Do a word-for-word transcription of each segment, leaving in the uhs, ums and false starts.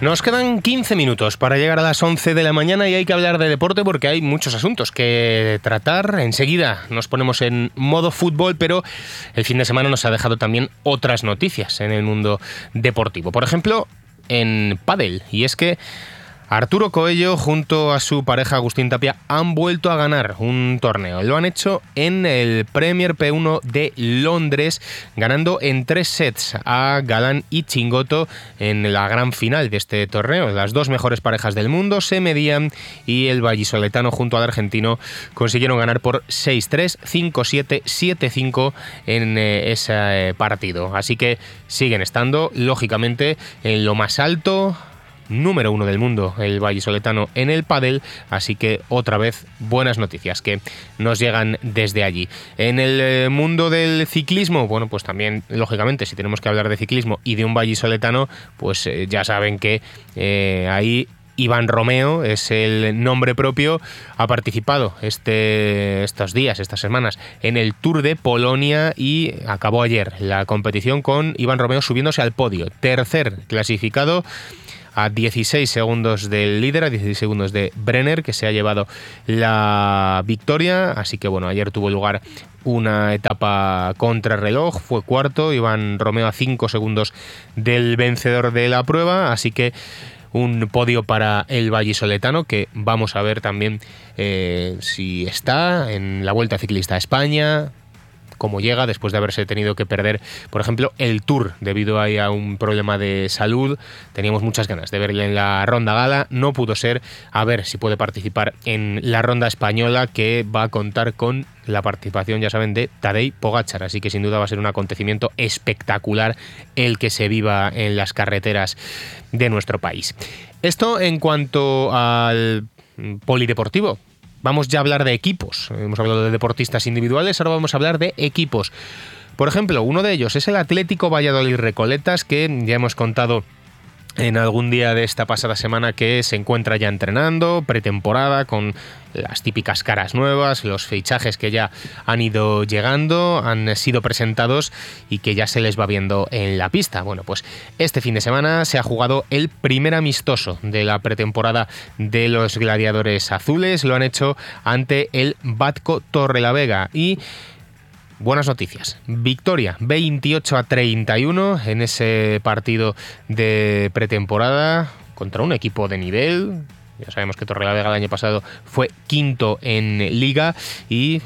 Nos quedan quince minutos para llegar a las once de la mañana y hay que hablar de deporte porque hay muchos asuntos que tratar. Enseguida nos ponemos en modo fútbol, pero el fin de semana nos ha dejado también otras noticias en el mundo deportivo. Por ejemplo, en pádel, y es que Arturo Coello junto a su pareja Agustín Tapia han vuelto a ganar un torneo. Lo han hecho en el Premier P uno de Londres, ganando en tres sets a Galán y Chingoto en la gran final de este torneo. Las dos mejores parejas del mundo se medían y el vallisoletano junto al argentino consiguieron ganar por seis tres, cinco siete, siete cinco en eh, ese partido. Así que siguen estando, lógicamente, en lo más alto, número uno del mundo, el vallisoletano en el pádel, así que otra vez buenas noticias que nos llegan desde allí. En el mundo del ciclismo, bueno, pues también, lógicamente, si tenemos que hablar de ciclismo y de un vallisoletano, pues eh, ya saben que eh, ahí Iván Romeo es el nombre propio, ha participado este, estos días, estas semanas, en el Tour de Polonia y acabó ayer la competición con Iván Romeo subiéndose al podio, tercer clasificado, a dieciséis segundos del líder, a dieciséis segundos de Brenner, que se ha llevado la victoria. Así que bueno, ayer tuvo lugar una etapa contrarreloj, fue cuarto, Iván Romeo a cinco segundos del vencedor de la prueba, así que un podio para el vallisoletano que vamos a ver también eh, si está en la Vuelta Ciclista a España, cómo llega después de haberse tenido que perder, por ejemplo, el Tour debido a un problema de salud. Teníamos muchas ganas de verle en la ronda gala, no pudo ser. A ver si puede participar en la ronda española, que va a contar con la participación, ya saben, de Tadej Pogačar, así que sin duda va a ser un acontecimiento espectacular el que se viva en las carreteras de nuestro país. Esto en cuanto al polideportivo. Vamos ya a hablar de equipos. Hemos hablado de deportistas individuales, ahora vamos a hablar de equipos. Por ejemplo, uno de ellos es el Atlético Valladolid Recoletas, que ya hemos contado en algún día de esta pasada semana que se encuentra ya entrenando, pretemporada, con las típicas caras nuevas, los fichajes que ya han ido llegando, han sido presentados y que ya se les va viendo en la pista. Bueno, pues este fin de semana se ha jugado el primer amistoso de la pretemporada de los Gladiadores Azules. Lo han hecho ante el Batco Torrelavega y buenas noticias. Victoria veintiocho a treinta y uno en ese partido de pretemporada contra un equipo de nivel. Ya sabemos que Torrelavega el año pasado fue quinto en Liga y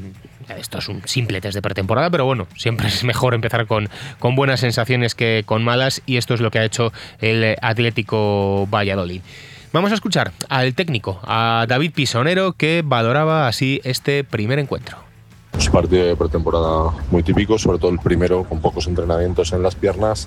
esto es un simple test de pretemporada, pero bueno, siempre es mejor empezar con, con buenas sensaciones que con malas, y esto es lo que ha hecho el Atlético Valladolid. Vamos a escuchar al técnico, a David Pisonero, que valoraba así este primer encuentro. Es un partido de pretemporada muy típico, sobre todo el primero, con pocos entrenamientos en las piernas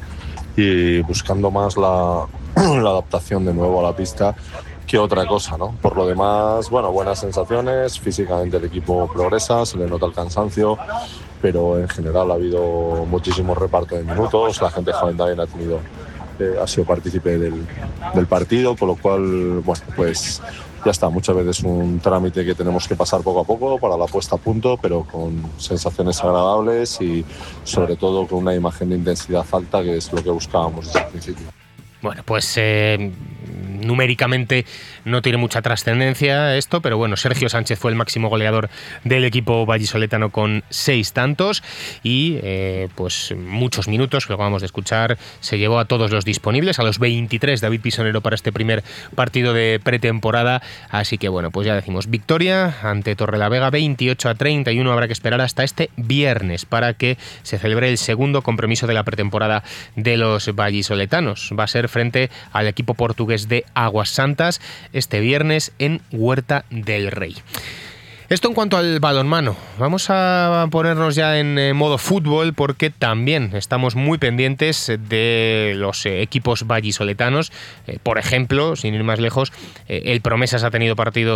y buscando más la, la adaptación de nuevo a la pista que otra cosa, ¿no? Por lo demás, bueno, buenas sensaciones, físicamente el equipo progresa, se le nota el cansancio, pero en general ha habido muchísimo reparto de minutos, la gente joven también ha tenido, eh, ha sido partícipe del, del partido, con lo cual, bueno, pues ya está, muchas veces un trámite que tenemos que pasar poco a poco para la puesta a punto, pero con sensaciones agradables y sobre todo con una imagen de intensidad alta, que es lo que buscábamos desde el principio. Bueno, pues eh, numéricamente no tiene mucha trascendencia esto, pero bueno, Sergio Sánchez fue el máximo goleador del equipo vallisoletano con seis tantos y eh, pues muchos minutos, que lo acabamos de escuchar, se llevó a todos los disponibles, a los veintitrés David Pisonero para este primer partido de pretemporada, así que bueno, pues ya decimos, victoria ante Torrelavega veintiocho a treinta y uno, habrá que esperar hasta este viernes para que se celebre el segundo compromiso de la pretemporada de los vallisoletanos. Va a ser frente al equipo portugués de Aguas Santas este viernes en Huerta del Rey. Esto en cuanto al balonmano. Vamos a ponernos ya en modo fútbol porque también estamos muy pendientes de los equipos vallisoletanos. Eh, por ejemplo, sin ir más lejos, eh, el Promesas ha tenido partido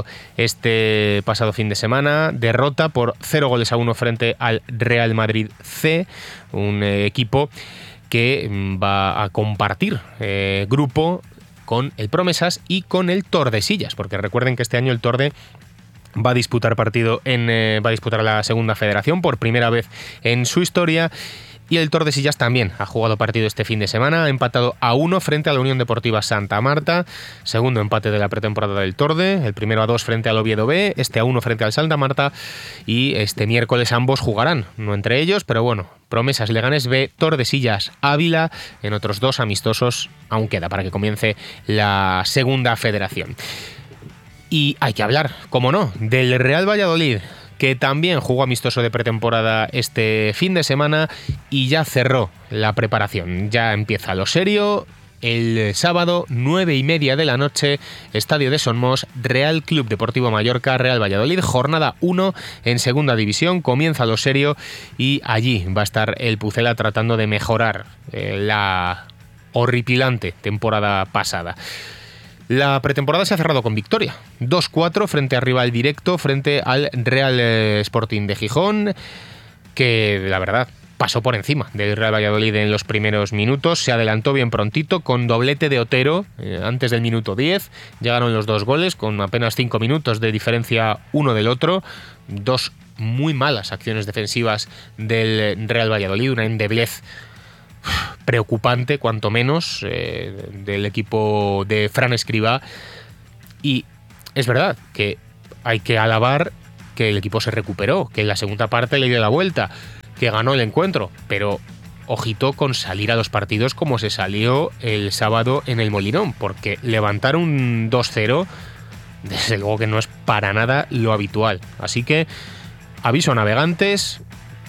este pasado fin de semana. Derrota por cero goles a uno frente al Real Madrid C, un eh, equipo que va a compartir eh, grupo con el Promesas y con el Tordesillas, porque recuerden que este año el Torde va a disputar partido en eh, va a disputar la segunda federación por primera vez en su historia Y el Tordesillas también ha jugado partido este fin de semana, ha empatado a uno frente a la Unión Deportiva Santa Marta, segundo empate de la pretemporada del Torde, el primero a dos frente al Oviedo B, este a uno frente al Santa Marta, y este miércoles ambos jugarán, no entre ellos, pero bueno, Promesas Leganés B, Tordesillas Ávila, en otros dos amistosos aún queda para que comience la segunda federación. Y hay que hablar, como no, del Real Valladolid, que también jugó amistoso de pretemporada este fin de semana y ya cerró la preparación. Ya empieza lo serio. El sábado, nueve y media de la noche, Estadio de Somos, Real Club Deportivo Mallorca, Real Valladolid, jornada uno en segunda división, comienza lo serio y allí va a estar el Pucela tratando de mejorar eh, la horripilante temporada pasada. La pretemporada se ha cerrado con victoria, dos cuatro frente a rival directo, frente al Real Sporting de Gijón, que la verdad pasó por encima del Real Valladolid en los primeros minutos, se adelantó bien prontito con doblete de Otero eh, antes del minuto diez, llegaron los dos goles con apenas cinco minutos de diferencia uno del otro, dos muy malas acciones defensivas del Real Valladolid, una endeblez preocupante, cuanto menos, eh, del equipo de Fran Escribá. Y es verdad que hay que alabar que el equipo se recuperó, que en la segunda parte le dio la vuelta, que ganó el encuentro, pero ojito con salir a los partidos como se salió el sábado en el Molinón, porque levantar un dos cero, desde luego que no es para nada lo habitual. Así que aviso a navegantes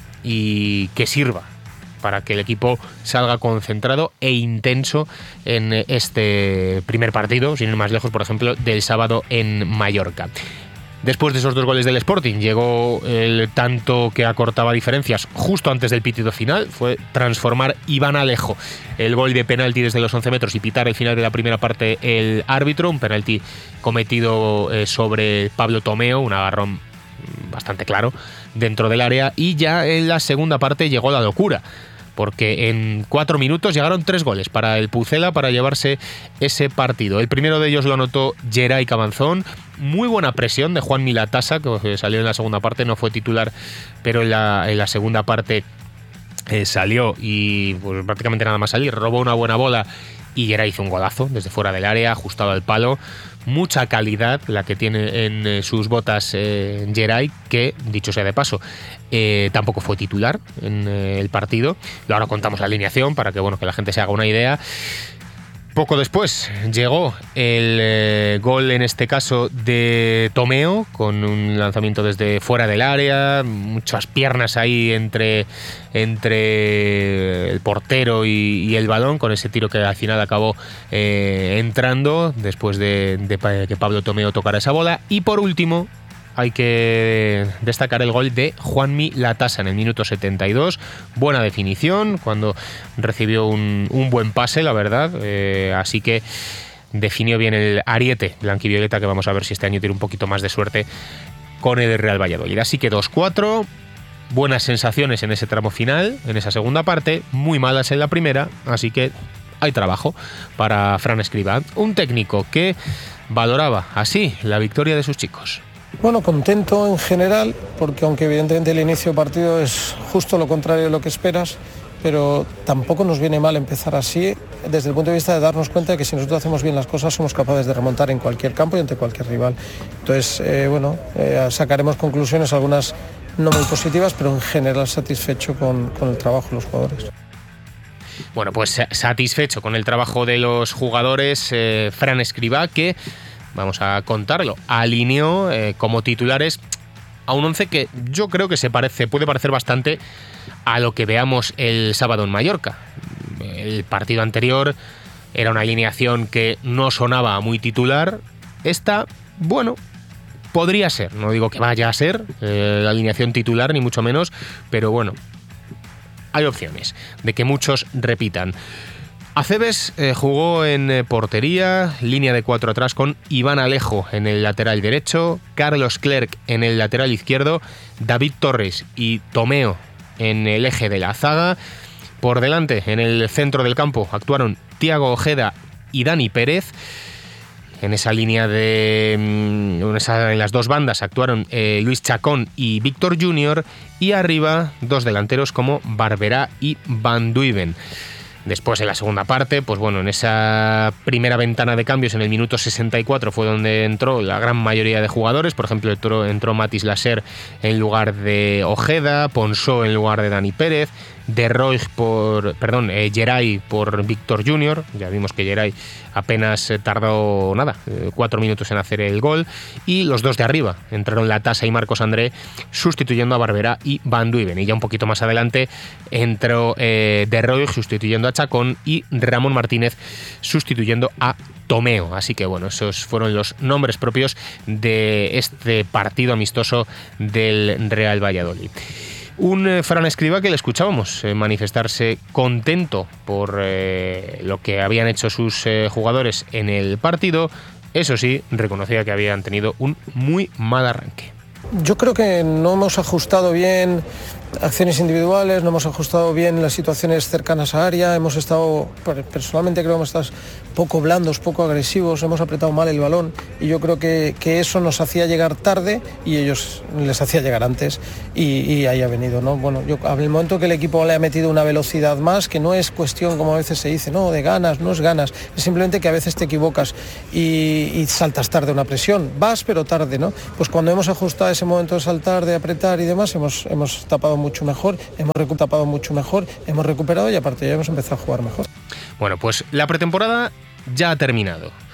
y que sirva para que el equipo salga concentrado e intenso en este primer partido, sin ir más lejos, por ejemplo, del sábado en Mallorca. Después de esos dos goles del Sporting, llegó el tanto que acortaba diferencias justo antes del pitido final. Fue transformar Iván Alejo el gol de penalti desde los once metros y pitar el final de la primera parte el árbitro. Un penalti cometido eh, sobre Pablo Tomeo, un agarrón bastante claro dentro del área. Y ya en la segunda parte llegó la locura, porque en cuatro minutos llegaron tres goles para el Pucela para llevarse ese partido. El primero de ellos lo anotó Geray Cabanzón. Muy buena presión de Juanmi Latasa, que salió en la segunda parte, no fue titular, pero en la, en la segunda parte eh, salió y pues, prácticamente nada más salir. Robó una buena bola y Geray hizo un golazo desde fuera del área, ajustado al palo. Mucha calidad la que tiene en eh, sus botas eh, Geray, que, dicho sea de paso, eh, tampoco fue titular en eh, el partido. Ahora contamos la alineación para que, bueno, que la gente se haga una idea. Poco después llegó el eh, gol, en este caso, de Tomeo, con un lanzamiento desde fuera del área, muchas piernas ahí entre, entre el portero y, y el balón, con ese tiro que al final acabó eh, entrando después de, de que Pablo Tomeo tocara esa bola. Y por último, hay que destacar el gol de Juanmi Latasa en el minuto setenta y dos. Buena definición, cuando recibió un, un buen pase, la verdad. Eh, así que definió bien el ariete blanquivioleta, que vamos a ver si este año tiene un poquito más de suerte con el Real Valladolid. Así que dos cuatro, buenas sensaciones en ese tramo final, en esa segunda parte, muy malas en la primera, así que hay trabajo para Fran Escribá, un técnico que valoraba así la victoria de sus chicos. Bueno, contento en general, porque aunque evidentemente el inicio del partido es justo lo contrario de lo que esperas, pero tampoco nos viene mal empezar así, desde el punto de vista de darnos cuenta de que si nosotros hacemos bien las cosas somos capaces de remontar en cualquier campo y ante cualquier rival. Entonces, eh, bueno, eh, sacaremos conclusiones, algunas no muy positivas, pero en general satisfecho con, con el trabajo de los jugadores. Bueno, pues satisfecho con el trabajo de los jugadores, eh, Fran Escribá, que, vamos a contarlo, alineó eh, como titulares a un once que yo creo que se parece, puede parecer bastante a lo que veamos el sábado en Mallorca. El partido anterior era una alineación que no sonaba muy titular. Esta, bueno, podría ser, no digo que vaya a ser eh, la alineación titular, ni mucho menos, pero bueno, hay opciones de que muchos repitan. Acebes eh, jugó en eh, portería, línea de cuatro atrás con Iván Alejo en el lateral derecho, Carlos Clerc en el lateral izquierdo, David Torres y Tomeo en el eje de la zaga. Por delante, en el centro del campo, actuaron Thiago Ojeda y Dani Pérez. En esa línea de... En, esa, en las dos bandas actuaron eh, Luis Chacón y Víctor Junior, y arriba dos delanteros como Barberá y Van Duyven. Después, en la segunda parte, pues bueno, en esa primera ventana de cambios, en el minuto sesenta y cuatro, fue donde entró la gran mayoría de jugadores. Por ejemplo, entró, entró Matis Lasser en lugar de Ojeda, Ponsó en lugar de Dani Pérez, De Roig por, perdón, eh, Geray por Víctor Junior. Ya vimos que Geray apenas eh, tardó nada, eh, cuatro minutos en hacer el gol. Y los dos de arriba, entraron Latasa y Marcos André, sustituyendo a Barberá y Van Duyven. Y ya un poquito más adelante entró eh, De Roig sustituyendo a Chacón y Ramón Martínez sustituyendo a Tomeo. Así que bueno, esos fueron los nombres propios de este partido amistoso del Real Valladolid. Un eh, Fran Escribá que le escuchábamos eh, manifestarse contento por eh, lo que habían hecho sus eh, jugadores en el partido. Eso sí, reconocía que habían tenido un muy mal arranque. Yo creo que no hemos ajustado bien acciones individuales, no hemos ajustado bien las situaciones cercanas a área, hemos estado, personalmente creo que hemos estado poco blandos, poco agresivos, hemos apretado mal el balón, y yo creo que, que eso nos hacía llegar tarde y ellos les hacía llegar antes, y, y ahí ha venido, ¿no? Bueno, yo, en el momento que el equipo le ha metido una velocidad más, que no es cuestión, como a veces se dice, no, de ganas, no es ganas, es simplemente que a veces te equivocas y, y saltas tarde una presión, vas pero tarde, ¿no? Pues cuando hemos ajustado ese momento de saltar, de apretar y demás, hemos, hemos tapado mucho mejor, hemos tapado mucho mejor, hemos recuperado y aparte ya hemos empezado a jugar mejor. Bueno, pues la pretemporada ya ha terminado.